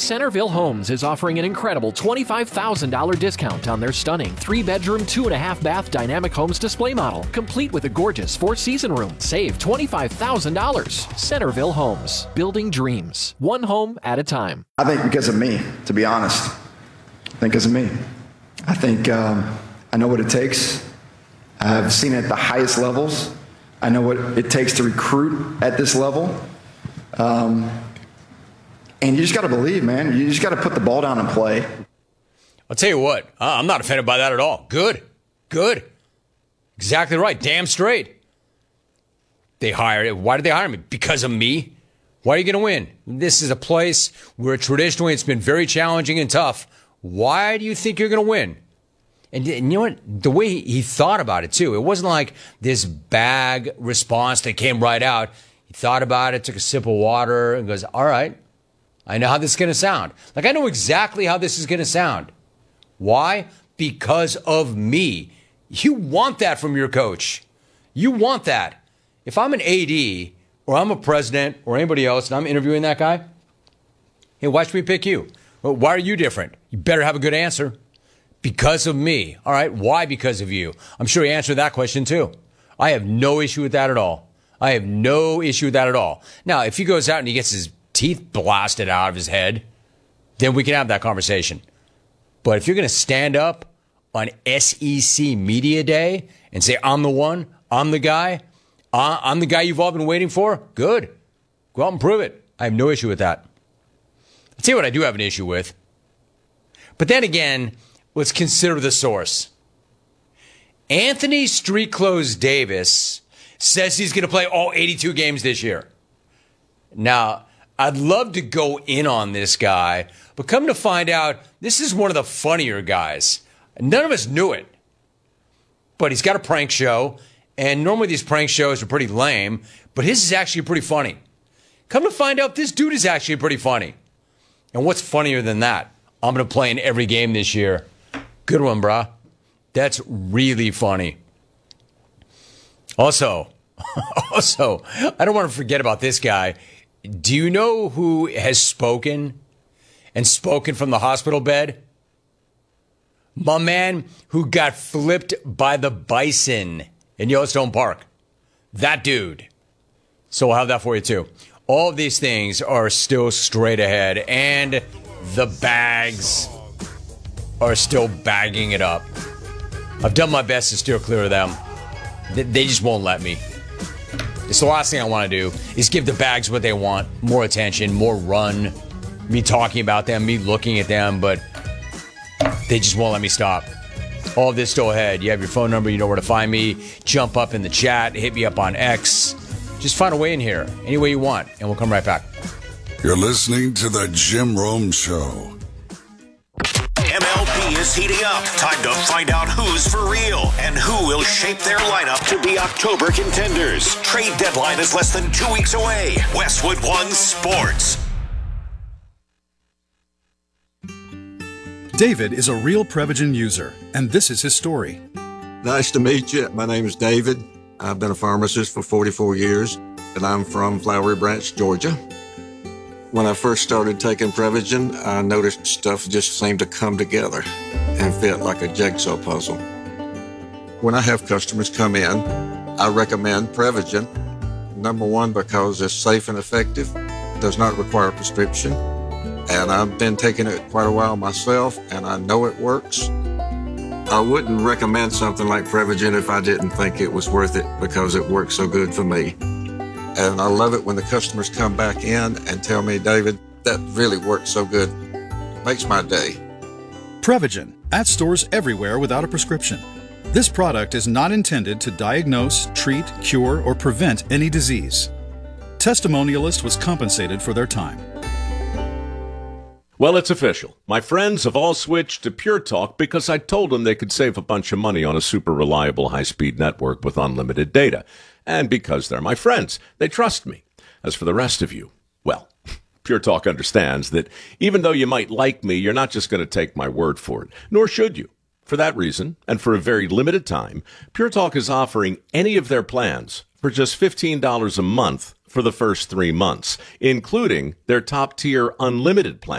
Centerville Homes is offering an incredible $25,000 discount on their stunning 3-bedroom, 2.5-bath Dynamic Homes display model, complete with a gorgeous 4-season room. Save $25,000. Centerville Homes, building dreams, one home at a time. I think because of me, to be honest. I think because of me. I think I know what it takes. I've seen it at the highest levels. I know what it takes to recruit at this level. And you just got to believe, man. You just got to put the ball down and play. I'll tell you what, I'm not offended by that at all. Good. Exactly right. Damn straight. Why did they hire me? Because of me? Why are you going to win? This is a place where traditionally it's been very challenging and tough. Why do you think you're going to win? And you know what? The way he thought about it, too. It wasn't like this bag response that came right out. He thought about it, took a sip of water, and goes, all right, I know how this is going to sound. Like, I know exactly how this is going to sound. Why? Because of me. You want that from your coach. You want that. If I'm an AD or I'm a president or anybody else and I'm interviewing that guy, hey, watch me pick you. Well, why are you different? You better have a good answer. Because of me. All right, why because of you? I'm sure he answered that question too. I have no issue with that at all. Now, if he goes out and he gets his teeth blasted out of his head, then we can have that conversation. But if you're going to stand up on SEC Media Day and say, I'm the one, I'm the guy you've all been waiting for, good. Go out and prove it. I have no issue with that. I'll tell you what I do have an issue with. But then again, let's consider the source. Anthony Street Clothes Davis says he's going to play all 82 games this year. Now, I'd love to go in on this guy, but come to find out, this is one of the funnier guys. None of us knew it. But he's got a prank show, and normally these prank shows are pretty lame, but his is actually pretty funny. Come to find out, this dude is actually pretty funny. And what's funnier than that? I'm going to play in every game this year. Good one, brah. That's really funny. Also, I don't want to forget about this guy. Do you know who has spoken from the hospital bed? My man who got flipped by the bison in Yellowstone Park. That dude. So we'll have that for you too. All of these things are still straight ahead, and the bags are still bagging it up. I've done my best to steer clear of them. They just won't let me. It's the last thing I want to do is give the bags what they want. More attention, more run. Me talking about them, me looking at them, but they just won't let me stop. All of this still ahead. You have your phone number. You know where to find me. Jump up in the chat. Hit me up on X. Just find a way in here. Any way you want. And we'll come right back. You're listening to The Jim Rome Show. MLB is heating up. Time to find out who's for real and who will shape their lineup to be October contenders. Trade deadline is less than 2 weeks away. Westwood One Sports. David is a real Prevagen user, and this is his story. Nice to meet you. My name is David. I've been a pharmacist for 44 years, and I'm from Flowery Branch, Georgia. When I first started taking Prevagen, I noticed stuff just seemed to come together and fit like a jigsaw puzzle. When I have customers come in, I recommend Prevagen. Number one, because it's safe and effective, does not require a prescription, and I've been taking it quite a while myself, and I know it works. I wouldn't recommend something like Prevagen if I didn't think it was worth it because it works so good for me. And I love it when the customers come back in and tell me, David, that really works so good. It makes my day. Prevagen, at stores everywhere without a prescription. This product is not intended to diagnose, treat, cure, or prevent any disease. Testimonialist was compensated for their time. Well, it's official. My friends have all switched to Pure Talk because I told them they could save a bunch of money on a super reliable high-speed network with unlimited data. And because they're my friends, they trust me. As for the rest of you, well, Pure Talk understands that even though you might like me, you're not just going to take my word for it, nor should you. For that reason, and for a very limited time, Pure Talk is offering any of their plans for just $15 a month for the first 3 months, including their top-tier unlimited plan.